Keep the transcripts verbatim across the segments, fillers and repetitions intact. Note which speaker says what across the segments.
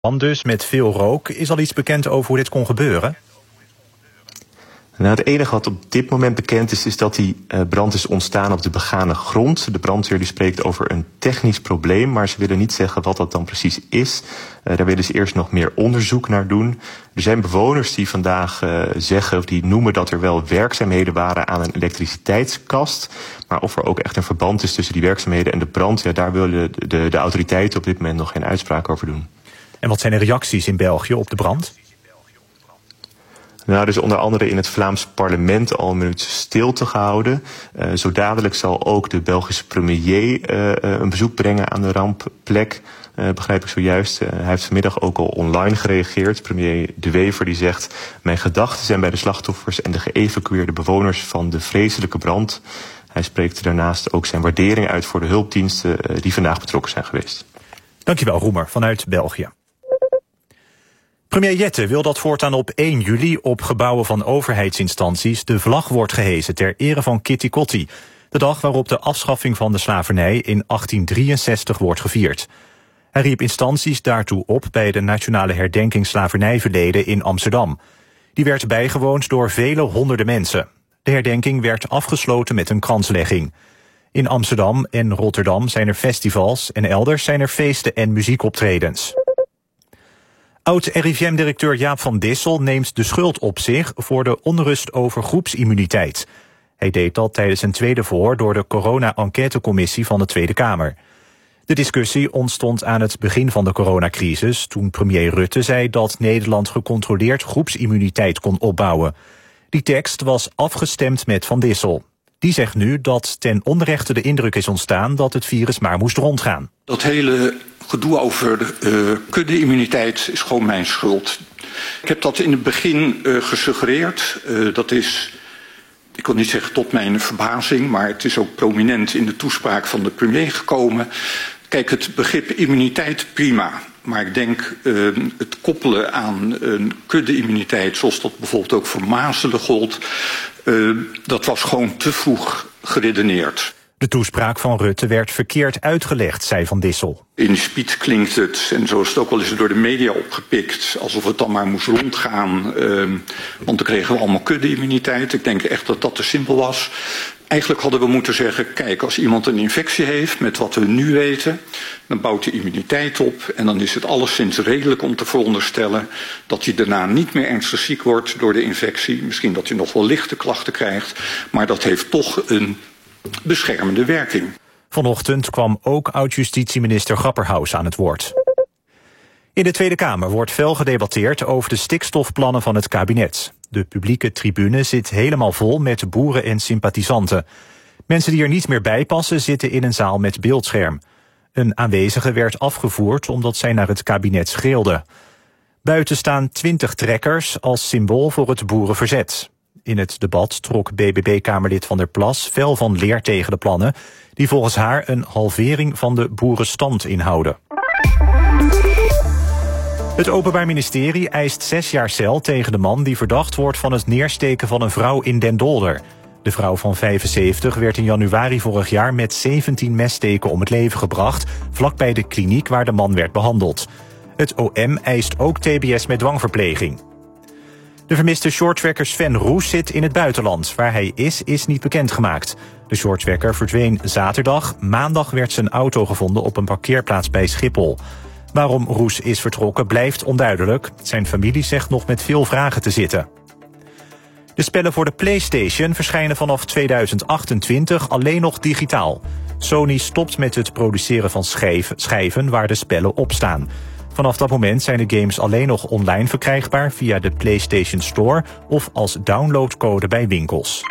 Speaker 1: Dus met veel rook. Is al iets bekend over hoe dit kon gebeuren?
Speaker 2: Nou, het enige wat op dit moment bekend is, is dat die uh, brand is ontstaan op de begane grond. De brandweer die spreekt over een technisch probleem, maar ze willen niet zeggen wat dat dan precies is. Uh, daar willen ze eerst nog meer onderzoek naar doen. Er zijn bewoners die vandaag uh, zeggen, of die noemen dat er wel werkzaamheden waren aan een elektriciteitskast. Maar of er ook echt een verband is tussen die werkzaamheden en de brand, ja, daar willen de, de, de autoriteiten op dit moment nog geen uitspraak over doen.
Speaker 1: En wat zijn de reacties in België op de brand?
Speaker 2: Nou, dus onder andere in het Vlaams parlement al een minuut stilte gehouden. Uh, zo dadelijk zal ook de Belgische premier uh, een bezoek brengen aan de rampplek. Uh, begrijp ik zojuist. Uh, hij heeft vanmiddag ook al online gereageerd. Premier De Wever die zegt: mijn gedachten zijn bij de slachtoffers en de geëvacueerde bewoners van de vreselijke brand. Hij spreekt daarnaast ook zijn waardering uit voor de hulpdiensten uh, die vandaag betrokken zijn geweest.
Speaker 1: Dankjewel, Roemer, vanuit België. Premier Jette wil dat voortaan op één juli op gebouwen van overheidsinstanties de vlag wordt gehesen ter ere van Kitty Kotti, de dag waarop de afschaffing van de slavernij in achttien drieënzestig wordt gevierd. Hij riep instanties daartoe op bij de Nationale Herdenking Slavernijverleden in Amsterdam. Die werd bijgewoond door vele honderden mensen. De herdenking werd afgesloten met een kranslegging. In Amsterdam en Rotterdam zijn er festivals en elders zijn er feesten en muziekoptredens. Oud-R I V M-directeur Jaap van Dissel neemt de schuld op zich voor de onrust over groepsimmuniteit. Hij deed dat tijdens een tweede verhoor door de corona-enquêtecommissie van de Tweede Kamer. De discussie ontstond aan het begin van de coronacrisis, toen premier Rutte zei dat Nederland gecontroleerd groepsimmuniteit kon opbouwen. Die tekst was afgestemd met Van Dissel. Die zegt nu dat ten onrechte de indruk is ontstaan dat het virus maar moest rondgaan.
Speaker 3: Dat hele gedoe over de uh, kudde-immuniteit is gewoon mijn schuld. Ik heb dat in het begin uh, gesuggereerd. Uh, dat is, ik wil niet zeggen tot mijn verbazing, maar het is ook prominent in de toespraak van de premier gekomen. Kijk, het begrip immuniteit prima. Maar ik denk uh, het koppelen aan een kudde-immuniteit, zoals dat bijvoorbeeld ook voor mazelen gold, uh, dat was gewoon te vroeg geredeneerd.
Speaker 1: De toespraak van Rutte werd verkeerd uitgelegd, zei Van Dissel.
Speaker 3: In de speech klinkt het, en zo is het ook wel eens door de media opgepikt, alsof het dan maar moest rondgaan. Uh, want dan kregen we allemaal kudde-immuniteit. Ik denk echt dat dat te simpel was. Eigenlijk hadden we moeten zeggen, kijk, als iemand een infectie heeft met wat we nu weten, dan bouwt de immuniteit op en dan is het alleszins redelijk om te veronderstellen dat hij daarna niet meer ernstig ziek wordt door de infectie. Misschien dat hij nog wel lichte klachten krijgt, maar dat heeft toch een beschermende werking.
Speaker 1: Vanochtend kwam ook oud-justitieminister Grapperhaus aan het woord. In de Tweede Kamer wordt fel gedebatteerd over de stikstofplannen van het kabinet. De publieke tribune zit helemaal vol met boeren en sympathisanten. Mensen die er niet meer bij passen zitten in een zaal met beeldscherm. Een aanwezige werd afgevoerd omdat zij naar het kabinet schreeuwde. Buiten staan twintig trekkers als symbool voor het boerenverzet. In het debat trok B B B-kamerlid Van der Plas fel van leer tegen de plannen, die volgens haar een halvering van de boerenstand inhouden. Het Openbaar Ministerie eist zes jaar cel tegen de man die verdacht wordt van het neersteken van een vrouw in Den Dolder. De vrouw van vijfenzeventig werd in januari vorig jaar met zeventien messteken om het leven gebracht, vlakbij de kliniek waar de man werd behandeld. Het O M eist ook T B S met dwangverpleging. De vermiste shorttracker Sven Roes zit in het buitenland. Waar hij is, is niet bekendgemaakt. De shorttracker verdween zaterdag. Maandag werd zijn auto gevonden op een parkeerplaats bij Schiphol. Waarom Roes is vertrokken blijft onduidelijk. Zijn familie zegt nog met veel vragen te zitten. De spellen voor de PlayStation verschijnen vanaf tweeduizend achtentwintig alleen nog digitaal. Sony stopt met het produceren van schijven waar de spellen op staan. Vanaf dat moment zijn de games alleen nog online verkrijgbaar via de PlayStation Store of als downloadcode bij winkels.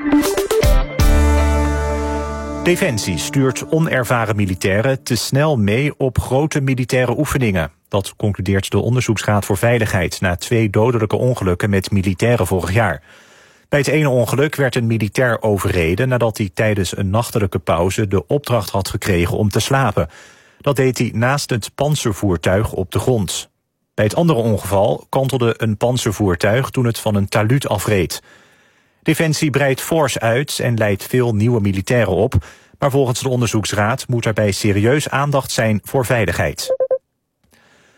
Speaker 1: Defensie stuurt onervaren militairen te snel mee op grote militaire oefeningen. Dat concludeert de Onderzoeksraad voor Veiligheid na twee dodelijke ongelukken met militairen vorig jaar. Bij het ene ongeluk werd een militair overreden nadat hij tijdens een nachtelijke pauze de opdracht had gekregen om te slapen. Dat deed hij naast het pantservoertuig op de grond. Bij het andere ongeval kantelde een pantservoertuig toen het van een taluut afreed. Defensie breidt fors uit en leidt veel nieuwe militairen op, maar volgens de onderzoeksraad moet daarbij serieus aandacht zijn voor veiligheid.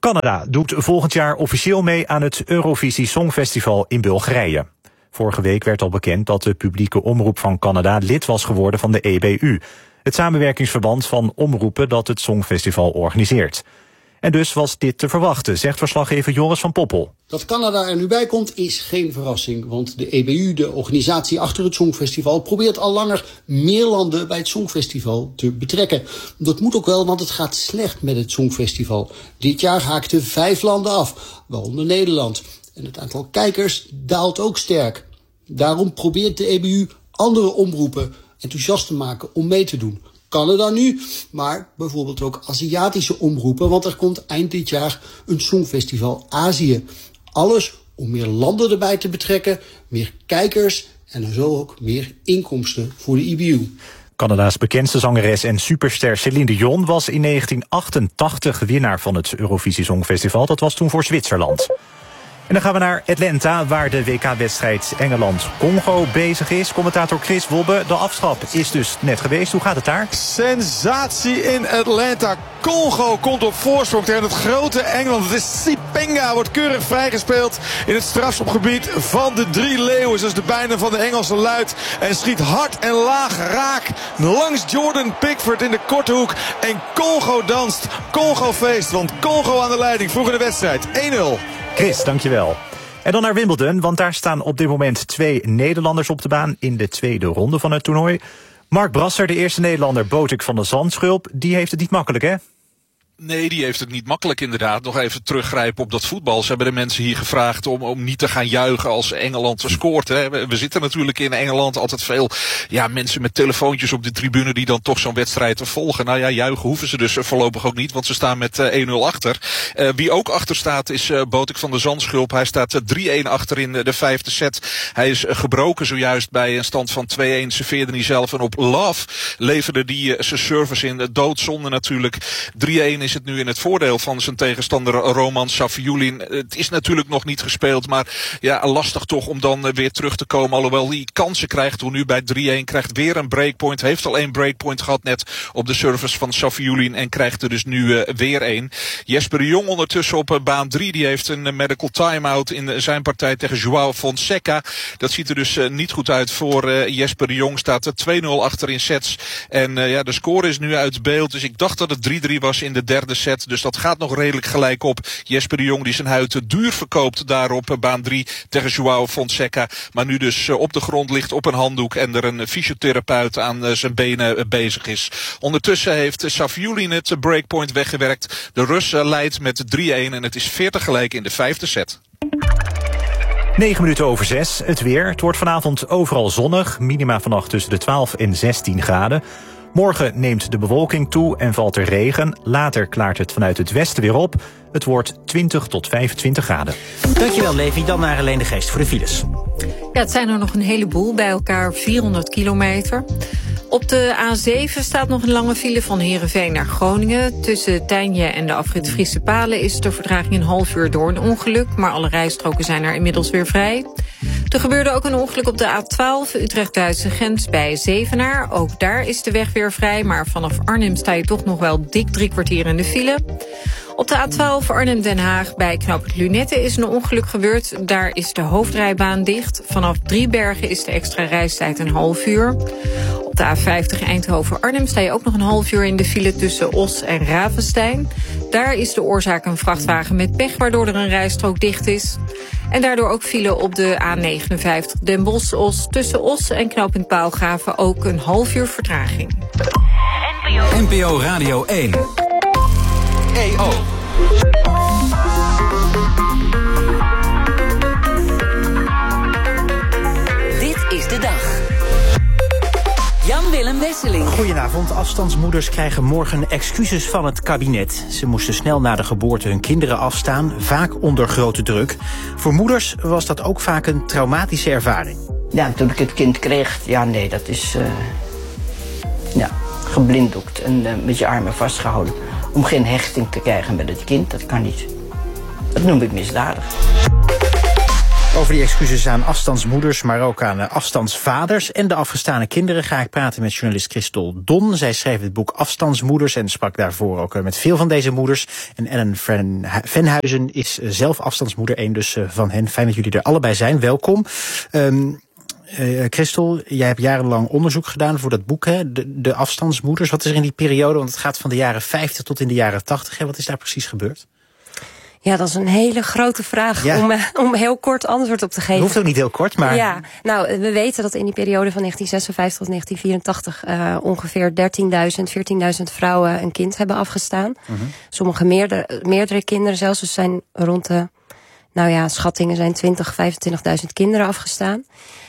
Speaker 1: Canada doet volgend jaar officieel mee aan het Eurovisie Songfestival in Bulgarije. Vorige week werd al bekend dat de publieke omroep van Canada lid was geworden van de E B U, het samenwerkingsverband van omroepen dat het Songfestival organiseert. En dus was dit te verwachten, zegt verslaggever Joris van Poppel.
Speaker 4: Dat Canada er nu bij komt is geen verrassing, want de E B U, de organisatie achter het Songfestival, probeert al langer meer landen bij het Songfestival te betrekken. Dat moet ook wel, want het gaat slecht met het Songfestival. Dit jaar haakten vijf landen af, waaronder Nederland. En het aantal kijkers daalt ook sterk. Daarom probeert de E B U andere omroepen enthousiast te maken om mee te doen. Canada nu, maar bijvoorbeeld ook Aziatische omroepen, want er komt eind dit jaar een Songfestival Azië. Alles om meer landen erbij te betrekken, meer kijkers en zo ook meer inkomsten voor de E B U.
Speaker 1: Canada's bekendste zangeres en superster Céline Dion was in negentien achtentachtig winnaar van het Eurovisie Songfestival. Dat was toen voor Zwitserland. En dan gaan we naar Atlanta, waar de W K-wedstrijd Engeland-Congo bezig is. Commentator Chris Wobbe, de aftrap is dus net geweest. Hoe gaat het daar?
Speaker 5: Sensatie in Atlanta. Congo komt op voorsprong tegen het grote Engeland. Het is Sipenga, wordt keurig vrijgespeeld in het strafschopgebied van de drie leeuwen. Dat is de bijnaam van de Engelse luid. En schiet hard en laag raak langs Jordan Pickford in de korte hoek. En Congo danst. Congo feest, want Congo aan de leiding. Vroeg in de wedstrijd één nul.
Speaker 1: Chris, dankjewel. En dan naar Wimbledon, want daar staan op dit moment twee Nederlanders op de baan in de tweede ronde van het toernooi. Mark Brasser, de eerste Nederlander, Botik van de Zandschulp, die heeft het niet makkelijk, hè?
Speaker 6: Nee, die heeft het niet makkelijk inderdaad. Nog even teruggrijpen op dat voetbal. Ze hebben de mensen hier gevraagd om, om niet te gaan juichen als Engeland scoort. Hè. We, we zitten natuurlijk in Engeland altijd veel ja, mensen met telefoontjes op de tribune die dan toch zo'n wedstrijd volgen. Nou ja, juichen hoeven ze dus voorlopig ook niet, want ze staan met uh, één nul achter. Uh, wie ook achter staat is uh, Botik van de Zandschulp. Hij staat uh, drie-één achter in uh, de vijfde set. Hij is uh, gebroken zojuist bij een stand van twee-één. Serveerde hij zelf en op Love leverde die uh, zijn service in. Uh, doodzonde natuurlijk. drie-één is het nu in het voordeel van zijn tegenstander Roman Safiullin. Het is natuurlijk nog niet gespeeld, maar ja, lastig toch om dan weer terug te komen. Alhoewel hij kansen krijgt, hoe nu bij drie-één, krijgt weer een breakpoint. Heeft al één breakpoint gehad net op de service van Safiullin en krijgt er dus nu uh, weer één. Jesper de Jong ondertussen op uh, baan drie. Die heeft een uh, medical time-out in uh, zijn partij tegen João Fonseca. Dat ziet er dus uh, niet goed uit voor uh, Jesper de Jong. Staat uh, twee nul achter in sets. En uh, ja, de score is nu uit beeld. Dus ik dacht dat het drie-drie was in de derde set. Dus dat gaat nog redelijk gelijk op. Jesper de Jong die zijn huid duur verkoopt daar op baan drie tegen João Fonseca. Maar nu dus op de grond ligt op een handdoek en er een fysiotherapeut aan zijn benen bezig is. Ondertussen heeft Safiullin het breakpoint weggewerkt. De Rus leidt met drie-één en het is veertig gelijk in de vijfde set.
Speaker 1: negen minuten over zes, het weer. Het wordt vanavond overal zonnig. Minima vannacht tussen de twaalf en zestien graden. Morgen neemt de bewolking toe en valt er regen. Later klaart het vanuit het westen weer op. Het wordt twintig tot vijfentwintig graden.
Speaker 7: Dankjewel, Levi. Dan naar Helene de Geest voor de files.
Speaker 8: Ja, het zijn er nog een heleboel, bij elkaar vierhonderd kilometer. Op de A zeven staat nog een lange file van Heerenveen naar Groningen. Tussen Tijnje en de afrit Friese Palen is de vertraging een half uur door een ongeluk. Maar alle rijstroken zijn er inmiddels weer vrij. Er gebeurde ook een ongeluk op de A twaalf, Utrecht-Duitse grens bij Zevenaar. Ook daar is de weg weer vrij, maar vanaf Arnhem sta je toch nog wel dik drie kwartier in de file. Op de A twaalf Arnhem-Den Haag bij knooppunt Lunette is een ongeluk gebeurd. Daar is de hoofdrijbaan dicht. Vanaf Driebergen is de extra reistijd een half uur. Op de A vijftig Eindhoven-Arnhem sta je ook nog een half uur in de file tussen Os en Ravenstein. Daar is de oorzaak een vrachtwagen met pech, waardoor er een rijstrook dicht is. En daardoor ook file op de A negenenvijftig Den Bosch-Os. Tussen Os en knooppunt Paalgraven ook een half uur vertraging.
Speaker 9: N P O Radio één. E O.
Speaker 10: Dit is de dag. Jan-Willem Wesseling.
Speaker 7: Goedenavond. Afstandsmoeders krijgen morgen excuses van het kabinet. Ze moesten snel na de geboorte hun kinderen afstaan, vaak onder grote druk. Voor moeders was dat ook vaak een traumatische ervaring.
Speaker 11: Ja, toen ik het kind kreeg, ja nee, dat is uh, ja, geblinddoekt en uh, met je armen vastgehouden. Om geen hechting te krijgen met het kind, dat kan niet. Dat noem ik misdadig.
Speaker 7: Over die excuses aan afstandsmoeders, maar ook aan afstandsvaders en de afgestane kinderen ga ik praten met journalist Christel Don. Zij schreef het boek Afstandsmoeders en sprak daarvoor ook met veel van deze moeders. En Ellen Venhuizen is zelf afstandsmoeder, één dus van hen. Fijn dat jullie er allebei zijn. Welkom. Um, uh, Christel, jij hebt jarenlang onderzoek gedaan voor dat boek, hè? De, de afstandsmoeders. Wat is er in die periode, want het gaat van de jaren vijftig tot in de jaren tachtig. Hè? Wat is daar precies gebeurd?
Speaker 12: Ja, dat is een hele grote vraag ja. om, uh, om heel kort antwoord op te geven.
Speaker 7: Dat hoeft ook niet heel kort, maar...
Speaker 12: Ja, nou, we weten dat in die periode van negentien zesenvijftig tot negentien vierentachtig... Uh, ongeveer dertienduizend, veertienduizend vrouwen een kind hebben afgestaan. Uh-huh. Sommige meerdere, meerdere kinderen zelfs. Dus zijn rond de, nou ja, schattingen zijn twintig, vijfentwintigduizend kinderen afgestaan.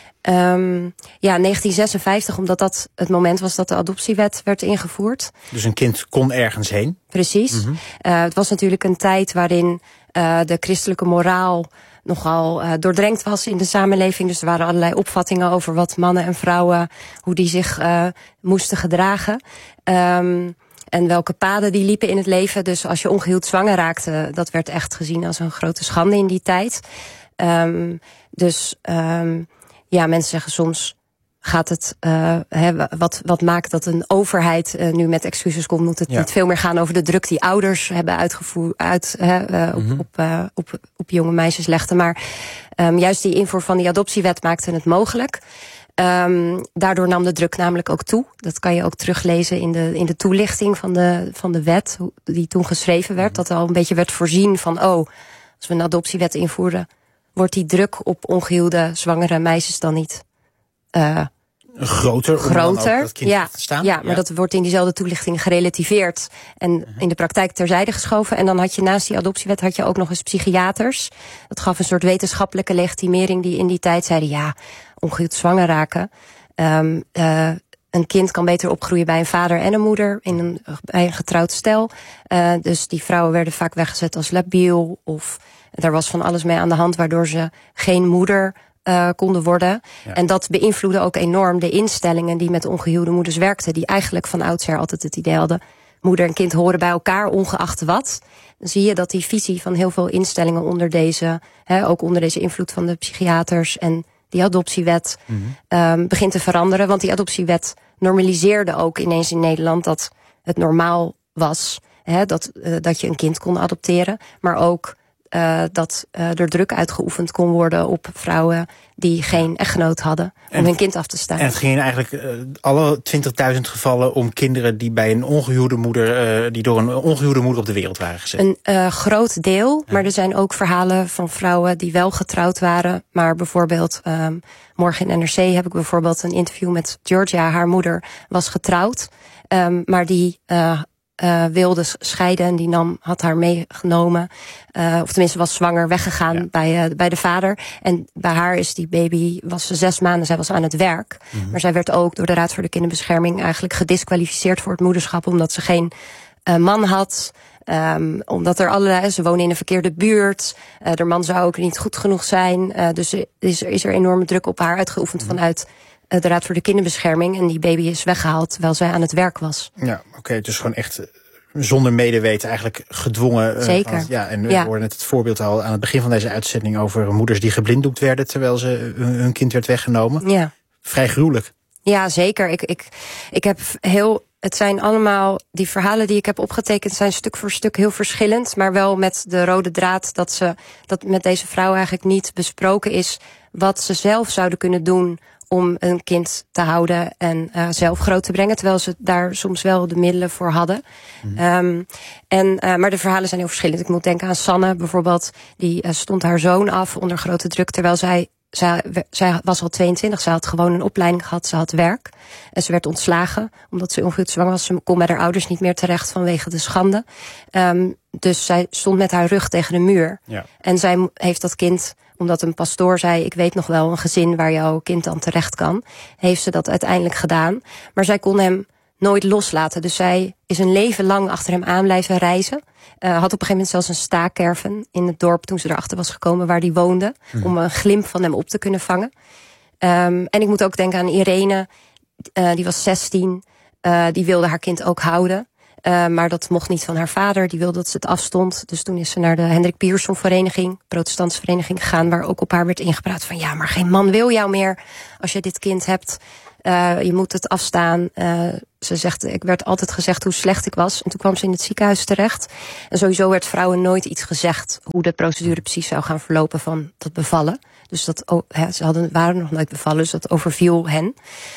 Speaker 12: Um, ja, negentien zesenvijftig, omdat dat het moment was dat de adoptiewet werd ingevoerd.
Speaker 7: Dus een kind kon ergens heen?
Speaker 12: Precies. Mm-hmm. Uh, het was natuurlijk een tijd waarin uh, de christelijke moraal nogal uh, doordrenkt was in de samenleving. Dus er waren allerlei opvattingen over wat mannen en vrouwen, hoe die zich uh, moesten gedragen. Um, en welke paden die liepen in het leven. Dus als je ongehuwd zwanger raakte, dat werd echt gezien als een grote schande in die tijd. Um, dus... Um, Ja, mensen zeggen soms gaat het, uh, he, wat, wat maakt dat een overheid uh, nu met excuses komt, moet het ja. niet veel meer gaan over de druk die ouders hebben uitgevoerd, uit, he, uh, mm-hmm. op, op, uh, op, op jonge meisjes legden. Maar um, juist die invoer van die adoptiewet maakte het mogelijk. Um, daardoor nam de druk namelijk ook toe. Dat kan je ook teruglezen in de, in de toelichting van de, van de wet die toen geschreven werd. Mm-hmm. Dat al een beetje werd voorzien van, oh, als we een adoptiewet invoeren, wordt die druk op ongehuwde zwangere meisjes dan niet uh,
Speaker 7: groter?
Speaker 12: Groter,
Speaker 7: dat kind
Speaker 12: ja,
Speaker 7: te staan?
Speaker 12: ja, maar ja. dat wordt in diezelfde toelichting gerelativeerd en uh-huh. in de praktijk terzijde geschoven. En dan had je naast die adoptiewet had je ook nog eens psychiaters. Dat gaf een soort wetenschappelijke legitimering die in die tijd zeiden, ja, ongehuwd zwanger raken. Um, uh, Een kind kan beter opgroeien bij een vader en een moeder, in een, bij een getrouwd stel. Uh, dus die vrouwen werden vaak weggezet als labiel, of er was van alles mee aan de hand waardoor ze geen moeder uh, konden worden. Ja. En dat beïnvloedde ook enorm de instellingen die met ongehuwde moeders werkten, die eigenlijk van oudsher altijd het idee hadden, moeder en kind horen bij elkaar, ongeacht wat. Dan zie je dat die visie van heel veel instellingen onder deze, hè, ook onder deze invloed van de psychiaters en die adoptiewet mm-hmm. um, begint te veranderen. Want die adoptiewet normaliseerde ook ineens in Nederland dat het normaal was, hè, dat, uh, dat je een kind kon adopteren. Maar ook uh, dat uh, er druk uitgeoefend kon worden op vrouwen die geen echtgenoot hadden om en, hun kind af te staan.
Speaker 7: En het ging eigenlijk uh, alle twintigduizend gevallen om kinderen die bij een ongehuwde moeder, uh, die door een ongehuwde moeder op de wereld waren gezet.
Speaker 12: Een uh, groot deel, ja. Maar er zijn ook verhalen van vrouwen die wel getrouwd waren. Maar bijvoorbeeld, um, morgen in N R C heb ik bijvoorbeeld een interview met Georgia. Haar moeder was getrouwd, um, maar die uh, Uh, wilde scheiden en die nam, had haar meegenomen. Uh, of tenminste was zwanger weggegaan ja. bij, uh, bij de vader. En bij haar is die baby, was ze zes maanden, zij was aan het werk. Mm-hmm. Maar zij werd ook door de Raad voor de Kinderbescherming eigenlijk gediskwalificeerd voor het moederschap, omdat ze geen uh, man had. Um, omdat er allerlei, ze wonen in een verkeerde buurt. Uh, de man zou ook niet goed genoeg zijn. Uh, dus is er, is er enorme druk op haar uitgeoefend mm-hmm. vanuit de Raad voor de Kinderbescherming. En die baby is weggehaald terwijl zij aan het werk was.
Speaker 7: Ja, oké, okay, dus gewoon echt zonder medeweten eigenlijk gedwongen.
Speaker 12: Zeker.
Speaker 7: Uh, ja, en we ja. hoorden net het voorbeeld al aan het begin van deze uitzending over moeders die geblinddoekt werden terwijl ze hun kind werd weggenomen.
Speaker 12: Ja.
Speaker 7: Vrij gruwelijk.
Speaker 12: Ja, zeker. Ik, ik, ik heb heel, het zijn allemaal, die verhalen die ik heb opgetekend zijn stuk voor stuk heel verschillend, maar wel met de rode draad dat ze, dat met deze vrouw eigenlijk niet besproken is wat ze zelf zouden kunnen doen om een kind te houden en uh, zelf groot te brengen, terwijl ze daar soms wel de middelen voor hadden. Mm. Um, en, uh, maar de verhalen zijn heel verschillend. Ik moet denken aan Sanne bijvoorbeeld, die uh, stond haar zoon af onder grote druk, terwijl zij, zij, zij was al tweeëntwintig, ze had gewoon een opleiding gehad, ze had werk. En ze werd ontslagen, omdat ze ongehuwd zwanger was. Ze kon bij haar ouders niet meer terecht vanwege de schande. Um, dus zij stond met haar rug tegen de muur. Ja. En zij heeft dat kind, omdat een pastoor zei, ik weet nog wel een gezin waar jouw kind dan terecht kan, heeft ze dat uiteindelijk gedaan. Maar zij kon hem nooit loslaten. Dus zij is een leven lang achter hem aan blijven reizen. Uh, had op een gegeven moment zelfs een staakerven in het dorp toen ze erachter was gekomen waar die woonde. Hmm. Om een glimp van hem op te kunnen vangen. Um, en ik moet ook denken aan Irene, uh, die was zestien. Uh, die wilde haar kind ook houden. Uh, maar dat mocht niet van haar vader. Die wilde dat ze het afstond. Dus toen is ze naar de Hendrik Pierson vereniging, protestantse vereniging gegaan, waar ook op haar werd ingepraat van ja, maar geen man wil jou meer als je dit kind hebt. Uh, je moet het afstaan. Uh, ze zegt, ik werd altijd gezegd hoe slecht ik was. En toen kwam ze in het ziekenhuis terecht. En sowieso werd vrouwen nooit iets gezegd hoe de procedure precies zou gaan verlopen van dat bevallen. Dus dat, oh, hè, ze hadden, waren nog nooit bevallen, dus dat overviel hen.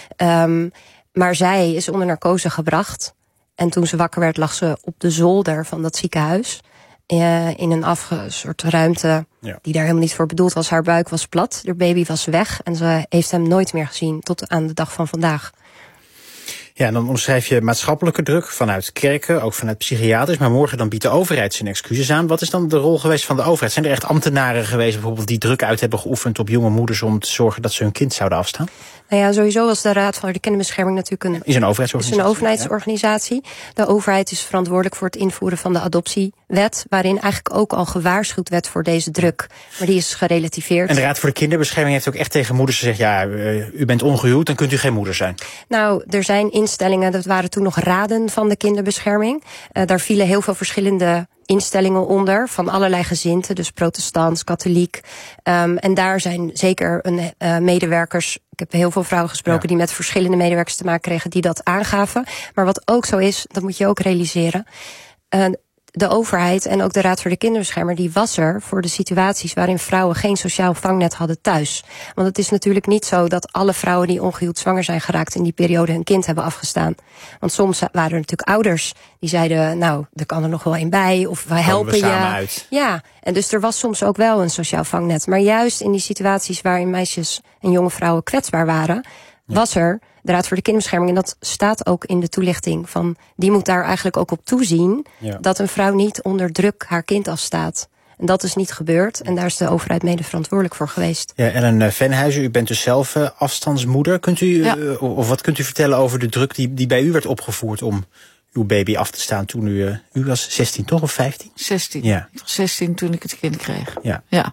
Speaker 12: Um, maar zij is onder narcose gebracht. En toen ze wakker werd, lag ze op de zolder van dat ziekenhuis. Uh, in een afge, soort ruimte ja. die daar helemaal niet voor bedoeld was. Haar buik was plat, haar baby was weg. En ze heeft hem nooit meer gezien tot aan de dag van vandaag.
Speaker 7: Ja, en dan omschrijf je maatschappelijke druk vanuit kerken, ook vanuit psychiaters. Maar morgen dan biedt de overheid zijn excuses aan. Wat is dan de rol geweest van de overheid? Zijn er echt ambtenaren geweest bijvoorbeeld die druk uit hebben geoefend op jonge moeders om te zorgen dat ze hun kind zouden afstaan?
Speaker 12: Nou ja, sowieso was de Raad voor de Kinderbescherming natuurlijk een,
Speaker 7: is een overheidsorganisatie.
Speaker 12: Is een overheidsorganisatie. De overheid is verantwoordelijk voor het invoeren van de adoptiewet, waarin eigenlijk ook al gewaarschuwd werd voor deze druk. Maar die is gerelativeerd.
Speaker 7: En de Raad voor de Kinderbescherming heeft ook echt tegen moeders gezegd, ja, u bent ongehuwd, dan kunt u geen moeder zijn.
Speaker 12: Nou, er zijn instellingen, dat waren toen nog raden van de kinderbescherming. Uh, daar vielen heel veel verschillende instellingen onder, van allerlei gezinten, dus protestants, katholiek. Um, en daar zijn zeker een, uh, medewerkers, ik heb heel veel vrouwen gesproken ja. die met verschillende medewerkers te maken kregen die dat aangaven. Maar wat ook zo is, dat moet je ook realiseren, uh, de overheid en ook de Raad voor de Kinderbeschermer, die was er voor de situaties waarin vrouwen geen sociaal vangnet hadden thuis. Want het is natuurlijk niet zo dat alle vrouwen die ongehuwd zwanger zijn geraakt in die periode hun kind hebben afgestaan. Want soms waren er natuurlijk ouders die zeiden, nou, er kan er nog wel een bij, of wij helpen we je.
Speaker 7: Uit.
Speaker 12: Ja, en dus er was soms ook wel een sociaal vangnet. Maar juist in die situaties waarin meisjes en jonge vrouwen kwetsbaar waren, ja. was er de Raad voor de Kinderbescherming, en dat staat ook in de toelichting, van die moet daar eigenlijk ook op toezien, ja. dat een vrouw niet onder druk haar kind afstaat. En dat is niet gebeurd en daar is de overheid mede verantwoordelijk voor geweest.
Speaker 7: Ja, Ellen Venhuizen, u bent dus zelf uh, afstandsmoeder. Kunt u, ja. uh, of wat kunt u vertellen over de druk die, die bij u werd opgevoerd om uw baby af te staan toen u, uh, u was zestien toch, of vijftien?
Speaker 13: zestien.
Speaker 7: Ja.
Speaker 13: Ik was zestien toen ik het kind kreeg.
Speaker 7: Ja.
Speaker 13: Ja.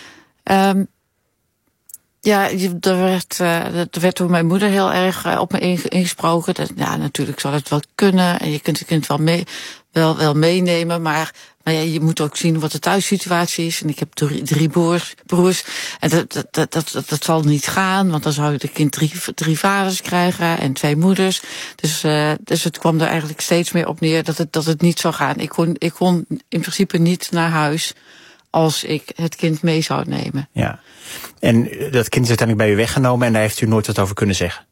Speaker 13: Um, Ja, er werd, uh, er werd door mijn moeder heel erg uh, op me ingesproken. Dat, ja, natuurlijk zal het wel kunnen en je kunt het kind wel, mee, wel, wel meenemen, maar, maar ja, je moet ook zien wat de thuissituatie is. En ik heb drie, drie broers, broers en dat, dat, dat, dat, dat zal niet gaan, want dan zou je de kind drie, drie vaders krijgen en twee moeders. Dus, uh, dus het kwam er eigenlijk steeds meer op neer dat het, dat het niet zou gaan. Ik kon, ik kon in principe niet naar huis als ik het kind mee zou nemen.
Speaker 7: Ja. En dat kind is uiteindelijk bij u weggenomen en daar heeft u nooit wat over kunnen zeggen?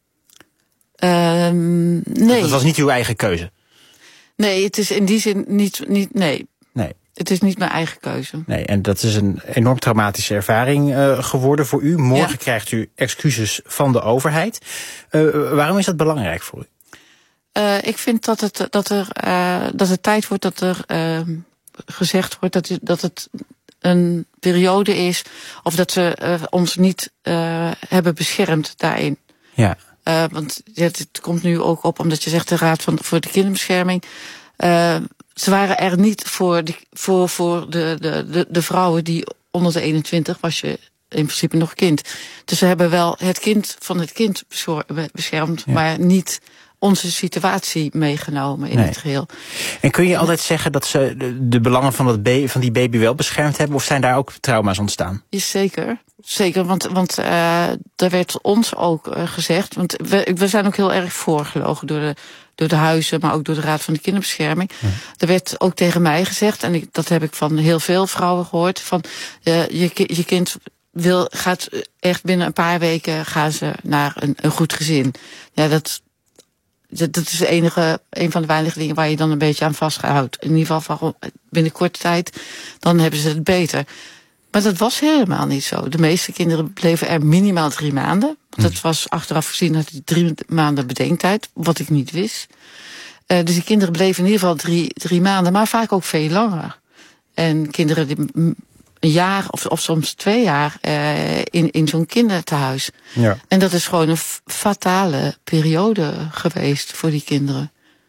Speaker 13: Um, nee.
Speaker 7: Dat was niet uw eigen keuze?
Speaker 13: Nee, het is in die zin niet, niet nee.
Speaker 7: Nee.
Speaker 13: Het is niet mijn eigen keuze.
Speaker 7: Nee, en dat is een enorm traumatische ervaring uh, geworden voor u. Morgen ja. krijgt u excuses van de overheid. Uh, waarom is dat belangrijk voor u?
Speaker 13: Uh, ik vind dat het, dat, er, uh, dat het tijd wordt dat er uh, gezegd wordt dat, dat het een periode is, of dat ze uh, ons niet uh, hebben beschermd daarin.
Speaker 7: Ja.
Speaker 13: Uh, want het, het komt nu ook op, omdat je zegt de Raad van, voor de Kinderbescherming. Uh, ze waren er niet voor, die, voor, voor de, de, de, de vrouwen die onder de eenentwintig was je in principe nog kind. Dus ze hebben wel het kind van het kind beschermd, ja. maar niet onze situatie meegenomen in nee. het geheel.
Speaker 7: En kun je altijd zeggen dat ze de, de belangen van, dat baby, van die baby wel beschermd hebben, of zijn daar ook trauma's ontstaan?
Speaker 13: Ja, zeker. Zeker, want, want uh, er werd ons ook uh, gezegd, want we, we zijn ook heel erg voorgelogen door de, door de huizen, maar ook door de Raad van de Kinderbescherming. Ja. Er werd ook tegen mij gezegd, en ik, dat heb ik van heel veel vrouwen gehoord, van uh, je, je kind wil, gaat echt binnen een paar weken gaan ze naar een, een goed gezin. Ja, dat Dat is de enige, een van de weinige dingen waar je dan een beetje aan vasthoudt. In ieder geval van binnen korte tijd, dan hebben ze het beter. Maar dat was helemaal niet zo. De meeste kinderen bleven er minimaal drie maanden. Want dat was achteraf gezien had die drie maanden bedenktijd, wat ik niet wist. Uh, dus die kinderen bleven in ieder geval drie, drie maanden, maar vaak ook veel langer. En kinderen die een jaar of, of soms twee jaar uh, in, in zo'n kindertehuis. Ja. En dat is gewoon een f- fatale periode geweest voor die kinderen.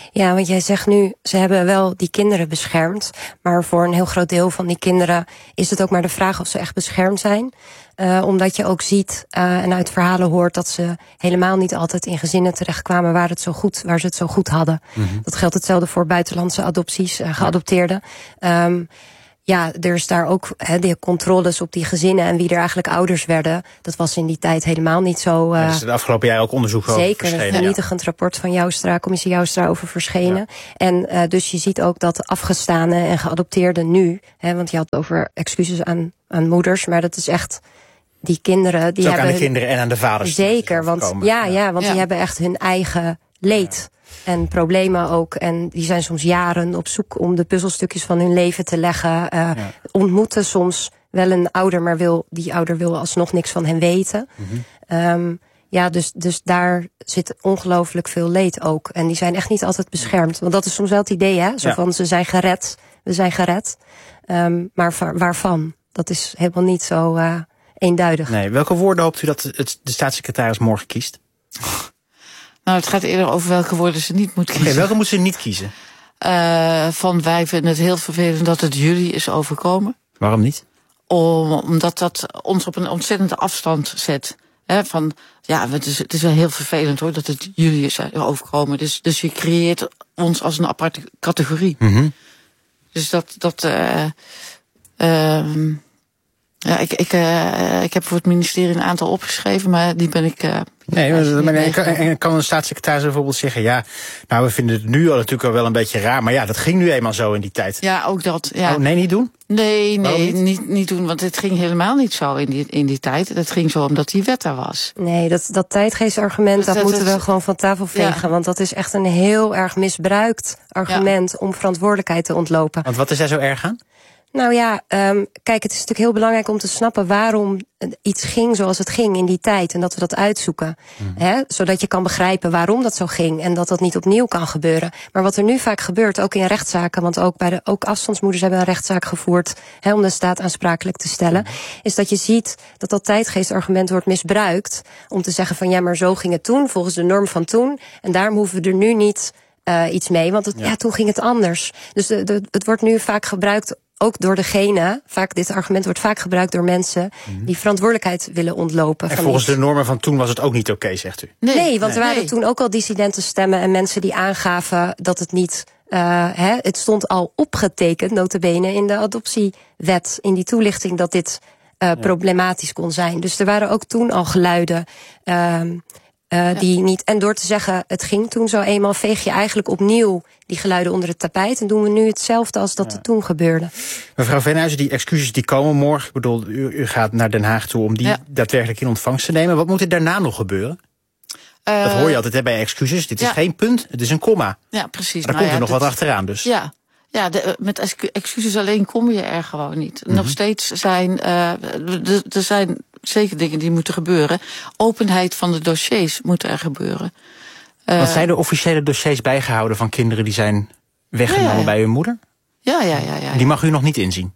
Speaker 12: Ja, want jij zegt nu, ze hebben wel die kinderen beschermd. Maar voor een heel groot deel van die kinderen is het ook maar de vraag of ze echt beschermd zijn. Uh, omdat je ook ziet uh, en uit verhalen hoort dat ze helemaal niet altijd in gezinnen terechtkwamen waar, het zo goed, waar ze het zo goed hadden. Mm-hmm. Dat geldt hetzelfde voor buitenlandse adopties, uh, geadopteerden. Um, Ja, er is daar ook he, de controles op die gezinnen en wie er eigenlijk ouders werden. Dat was in die tijd helemaal niet zo. Uh,
Speaker 7: ja, dus de afgelopen jaar ook onderzoek over
Speaker 12: zeker,
Speaker 7: verschenen.
Speaker 12: Zeker, een vernietigend ja. rapport van Joustra, commissie Joustra over verschenen. Ja. En uh, dus je ziet ook dat afgestaanden en geadopteerden nu, hè, want je had over excuses aan, aan moeders, maar dat is echt die kinderen. Die
Speaker 7: ook
Speaker 12: hebben
Speaker 7: aan de kinderen en aan de vaders.
Speaker 12: Zeker, want ja, ja, ja, want
Speaker 13: ja.
Speaker 12: die hebben echt hun eigen leed. Ja. En problemen ook. En die zijn soms jaren op zoek om de puzzelstukjes van hun leven te leggen. Uh, ja. Ontmoeten soms wel een ouder, maar wil, die ouder wil alsnog niks van hen weten. Mm-hmm. Um, ja, dus, dus daar zit ongelooflijk veel leed ook. En die zijn echt niet altijd beschermd. Want dat is soms wel het idee, hè? Zo ja. van, ze zijn gered, we zijn gered. Um, maar va- waarvan? Dat is helemaal niet zo uh, eenduidig.
Speaker 7: Nee, welke woorden hoopt u dat het, de staatssecretaris morgen kiest?
Speaker 13: Nou, het gaat eerder over welke woorden ze niet moet kiezen.
Speaker 7: Okay, welke moet ze niet kiezen?
Speaker 13: Uh, van wij vinden het heel vervelend dat het jullie is overkomen.
Speaker 7: Waarom niet?
Speaker 13: Om, omdat dat ons op een ontzettende afstand zet. He, van, ja, het is, het is wel heel vervelend hoor, dat het jullie is overkomen. Dus, dus je creëert ons als een aparte categorie.
Speaker 7: Mm-hmm.
Speaker 13: Dus dat... dat uh, uh, ja, ik, ik, uh, ik heb voor het ministerie een aantal opgeschreven, maar die ben ik... Uh,
Speaker 7: nee, maar, maar nee, kan, kan een staatssecretaris bijvoorbeeld zeggen, ja, nou, we vinden het nu al natuurlijk al wel een beetje raar, maar ja, dat ging nu eenmaal zo in die tijd.
Speaker 13: Ja, ook dat. Ja.
Speaker 7: Oh, nee, niet doen?
Speaker 13: Nee, nee,
Speaker 7: niet?
Speaker 13: Niet, niet doen, want het ging helemaal niet zo in die, in die tijd. Het ging zo omdat die wet er was.
Speaker 12: Nee, dat, dat tijdgeestargument, dat, dat moeten dat, we gewoon van tafel vegen, ja. Want dat is echt een heel erg misbruikt argument ja. om verantwoordelijkheid te ontlopen.
Speaker 7: Want wat is daar zo erg aan?
Speaker 12: Nou ja, um, kijk, het is natuurlijk heel belangrijk om te snappen waarom iets ging zoals het ging in die tijd. En dat we dat uitzoeken. Mm. Hè? Zodat je kan begrijpen waarom dat zo ging. En dat dat niet opnieuw kan gebeuren. Maar wat er nu vaak gebeurt, ook in rechtszaken. Want ook, bij de, ook afstandsmoeders hebben een rechtszaak gevoerd hè, om de staat aansprakelijk te stellen. Mm. Is dat je ziet dat dat tijdgeestargument wordt misbruikt. Om te zeggen van ja, maar zo ging het toen, volgens de norm van toen. En daarom hoeven we er nu niet uh, iets mee. Want het, ja. ja, toen ging het anders. Dus de, de, het wordt nu vaak gebruikt. Ook door degene, vaak dit argument wordt vaak gebruikt door mensen mm-hmm. die verantwoordelijkheid willen ontlopen.
Speaker 7: En
Speaker 12: van
Speaker 7: volgens
Speaker 12: iets.
Speaker 7: de normen van toen was het ook niet oké, okay, zegt u?
Speaker 12: Nee, nee want
Speaker 13: nee.
Speaker 12: er waren
Speaker 13: nee.
Speaker 12: toen ook al dissidente stemmen en mensen die aangaven dat het niet... Uh, hè, het stond al opgetekend, nota bene, in de adoptiewet, in die toelichting dat dit uh, ja. problematisch kon zijn. Dus er waren ook toen al geluiden... Uh, Uh, ja. die niet, en door te zeggen, het ging toen zo eenmaal, veeg je eigenlijk opnieuw die geluiden onder het tapijt. En doen we nu hetzelfde als dat ja. er toen gebeurde.
Speaker 7: Mevrouw Venhuizen, die excuses die komen morgen. Ik bedoel, u, u gaat naar Den Haag toe om die ja. daadwerkelijk in ontvangst te nemen. Wat moet er daarna nog gebeuren? Uh, dat hoor je altijd hè, bij excuses. Dit is ja. geen punt, het is een komma.
Speaker 13: Ja, precies.
Speaker 7: Maar daar
Speaker 13: nou
Speaker 7: komt
Speaker 13: ja,
Speaker 7: er nog
Speaker 13: dat,
Speaker 7: wat achteraan dus.
Speaker 13: Ja. Ja, de, met excuses alleen kom je er gewoon niet. Mm-hmm. Nog steeds zijn, uh, er zijn zeker dingen die moeten gebeuren. Openheid van de dossiers moet er gebeuren.
Speaker 7: Uh, Want zijn er officiële dossiers bijgehouden van kinderen die zijn weggenomen ja, ja, ja. bij hun moeder?
Speaker 13: Ja, ja, ja. ja, ja.
Speaker 7: Die mag u nog niet inzien?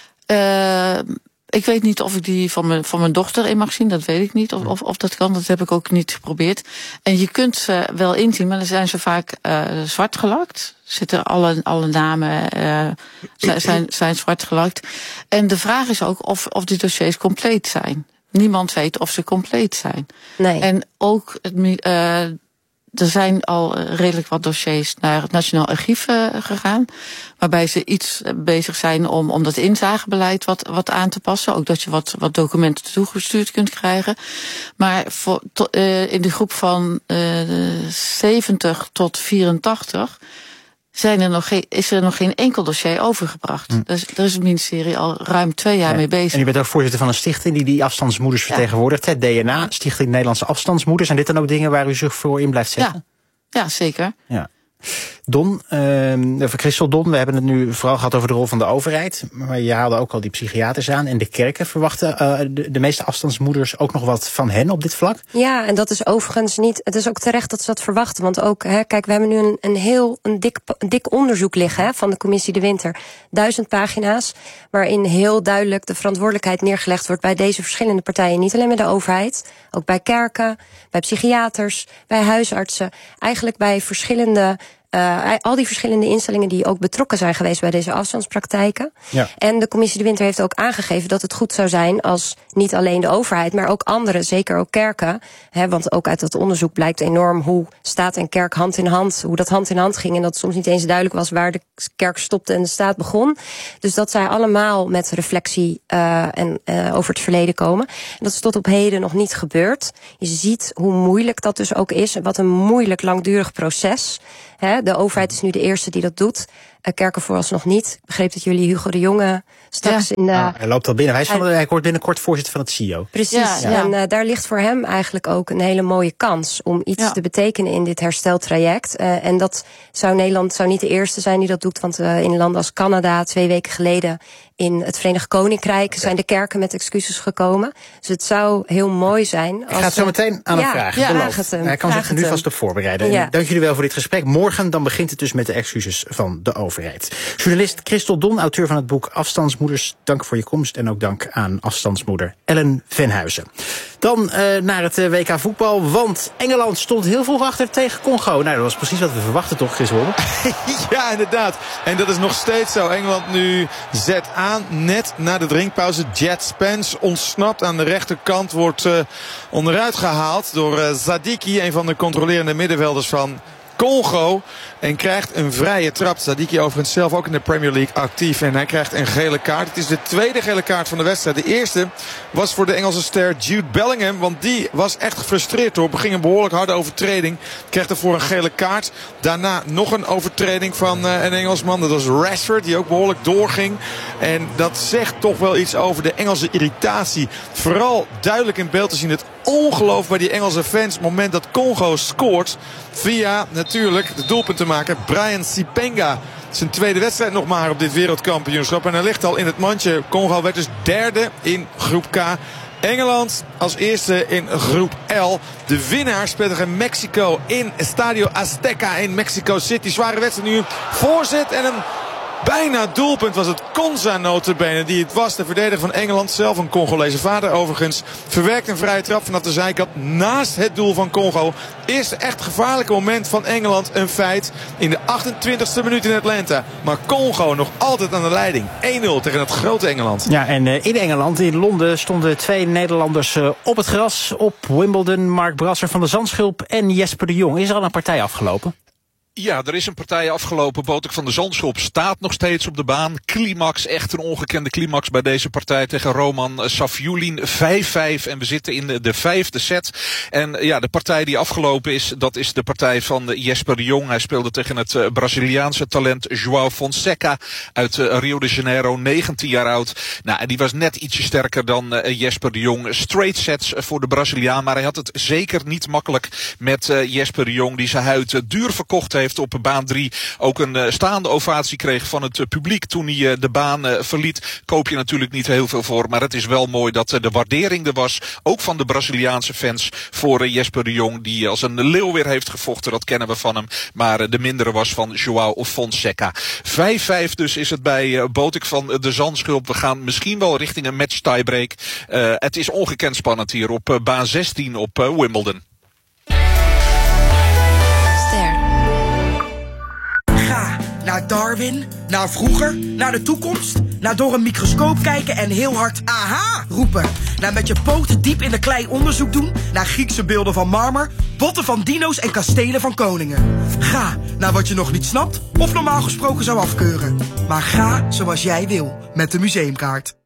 Speaker 13: Uh, ik weet niet of ik die van mijn, van mijn dochter in mag zien, dat weet ik niet. Of, of, of dat kan, dat heb ik ook niet geprobeerd. En je kunt ze wel inzien, maar dan zijn ze vaak uh, zwart gelakt. Zitten alle, alle namen uh, zijn, zijn zwart gelakt. En de vraag is ook of, of die dossiers compleet zijn. Niemand weet of ze compleet zijn.
Speaker 12: Nee.
Speaker 13: En ook het, uh, er zijn al redelijk wat dossiers naar het Nationaal Archief uh, gegaan. Waarbij ze iets bezig zijn om, om dat inzagebeleid wat, wat aan te passen. Ook dat je wat, wat documenten toegestuurd kunt krijgen. Maar voor, to, uh, in de groep van uh, zeventig tot vierentachtig... Zijn er nog geen, is er nog geen enkel dossier overgebracht. Hm. Dus, daar is het ministerie al ruim twee jaar ja. mee bezig.
Speaker 7: En u bent ook voorzitter van een stichting die die afstandsmoeders ja. vertegenwoordigt. Het D N A, Stichting Nederlandse Afstandsmoeders. En dit dan ook dingen waar u zich voor in blijft zetten?
Speaker 13: Ja, ja zeker.
Speaker 7: Ja. Don, uh, Christel Don, we hebben het nu vooral gehad over de rol van de overheid. Maar je haalde ook al die psychiaters aan en de kerken. Verwachten uh, de, de meeste afstandsmoeders ook nog wat van hen op dit vlak?
Speaker 12: Ja, en dat is overigens niet... Het is ook terecht dat ze dat verwachten. Want ook, hè, kijk, we hebben nu een, een heel een dik, een dik onderzoek liggen hè, van de Commissie De Winter. Duizend pagina's, waarin heel duidelijk de verantwoordelijkheid neergelegd wordt bij deze verschillende partijen. Niet alleen bij de overheid, ook bij kerken, bij psychiaters, bij huisartsen. Eigenlijk bij verschillende... uh, al die verschillende instellingen die ook betrokken zijn geweest bij deze afstandspraktijken.
Speaker 7: Ja.
Speaker 12: En de Commissie de Winter heeft ook aangegeven dat het goed zou zijn als niet alleen de overheid, maar ook anderen, zeker ook kerken. Hè, want ook uit dat onderzoek blijkt enorm hoe staat en kerk hand in hand, hoe dat hand in hand ging. En dat soms niet eens duidelijk was waar de kerk stopte en de staat begon. Dus dat zij allemaal met reflectie uh, en uh, over het verleden komen. En dat is tot op heden nog niet gebeurd. Je ziet hoe moeilijk dat dus ook is. Wat een moeilijk langdurig proces. He, de overheid is nu de eerste die dat doet. Uh, kerken vooralsnog niet. Ik begreep dat jullie Hugo de Jonge straks ja. in de...
Speaker 7: Nou, hij loopt al binnen. Hij, is van, hij, hij wordt binnenkort voorzitter van het C I O.
Speaker 12: Precies. Ja, ja. En uh, daar ligt voor hem eigenlijk ook een hele mooie kans om iets ja. te betekenen in dit hersteltraject. Uh, en dat zou Nederland zou niet de eerste zijn die dat doet. Want uh, in landen als Canada twee weken geleden in het Verenigd Koninkrijk okay. zijn de kerken met excuses gekomen. Dus het zou heel mooi zijn.
Speaker 7: Als, ik ga het zo meteen aan hem
Speaker 12: ja,
Speaker 7: vragen.
Speaker 12: Ja, vraag het hem.
Speaker 7: Hij kan zich er nu vast op voorbereiden. Ja. Dank jullie wel voor dit gesprek. Morgen dan begint het dus met de excuses van de overheid. Journalist Christel Don, auteur van het boek Afstandsmoeders. Dank voor je komst en ook dank aan afstandsmoeder Ellen Venhuizen. Dan uh, naar het uh, W K voetbal, want Engeland stond heel vroeg achter tegen Congo. Nou, dat was precies wat we verwachten toch, Chris Wollen?
Speaker 5: Ja, inderdaad. En dat is nog steeds zo. Engeland nu zet aan, net na de drinkpauze. Jet Spence ontsnapt aan de rechterkant, wordt uh, onderuit gehaald door uh, Zadiki, een van de controlerende middenvelders van Congo. En krijgt een vrije trap. Zadiki overigens zelf ook in de Premier League actief. En hij krijgt een gele kaart. Het is de tweede gele kaart van de wedstrijd. De eerste was voor de Engelse ster Jude Bellingham. Want die was echt gefrustreerd door. Beging een behoorlijk harde overtreding. Kreeg ervoor een gele kaart. Daarna nog een overtreding van uh, een Engelsman. Dat was Rashford. Die ook behoorlijk doorging. En dat zegt toch wel iets over de Engelse irritatie. Vooral duidelijk in beeld te zien het ongeloof bij die Engelse fans. Het moment dat Congo scoort. Via natuurlijk de doelpunt te maken. Brian Sipenga. Zijn tweede wedstrijd nog maar op dit wereldkampioenschap. En hij ligt al in het mandje. Congo werd dus derde in groep K. Engeland als eerste in groep L. De winnaar speelt tegen Mexico in Estadio Azteca in Mexico City. Zware wedstrijd nu. Voorzet en een bijna doelpunt was het. Konza notabene die het was. De verdediger van Engeland, zelf een Congolese vader overigens, verwerkt een vrije trap vanaf de zijkant naast het doel van Congo. Eerste echt gevaarlijke moment van Engeland, een feit. In de achtentwintigste minuut in Atlanta. Maar Congo nog altijd aan de leiding. één nul tegen het grote Engeland.
Speaker 7: Ja, en uh, in Engeland, in Londen, stonden twee Nederlanders uh, op het gras. Op Wimbledon, Mark Brasser van de Zandschulp en Jesper de Jong. Is er al een partij afgelopen?
Speaker 6: Ja, er is een partij afgelopen. Botek van de Zandschulp staat nog steeds op de baan. Climax, echt een ongekende climax bij deze partij tegen Roman Safiullin. vijf vijf en we zitten in de vijfde set. En ja, de partij die afgelopen is, dat is de partij van Jesper de Jong. Hij speelde tegen het uh, Braziliaanse talent João Fonseca uit uh, Rio de Janeiro, negentien jaar oud. Nou, en die was net ietsje sterker dan uh, Jesper de Jong. Straight sets voor de Braziliaan, maar hij had het zeker niet makkelijk met uh, Jesper de Jong, die zijn huid uh, duur verkocht heeft. Heeft op baan drie ook een uh, staande ovatie kreeg van het uh, publiek toen hij uh, de baan uh, verliet. Koop je natuurlijk niet heel veel voor, maar het is wel mooi dat uh, de waardering er was, ook van de Braziliaanse fans, voor uh, Jesper de Jong, die als een leeuw weer heeft gevochten, dat kennen we van hem. Maar uh, de mindere was van João Fonseca. vijf vijf dus is het bij uh, Botek van de Zandschulp. We gaan misschien wel richting een match tiebreak. Uh, het is ongekend spannend hier op uh, baan zestien op uh, Wimbledon.
Speaker 14: Ga naar Darwin, naar vroeger, naar de toekomst. Naar door een microscoop kijken en heel hard aha roepen. Naar met je poten diep in de klei onderzoek doen. Naar Griekse beelden van marmer, botten van dino's en kastelen van koningen. Ga naar wat je nog niet snapt of normaal gesproken zou afkeuren. Maar ga zoals jij wil met de museumkaart.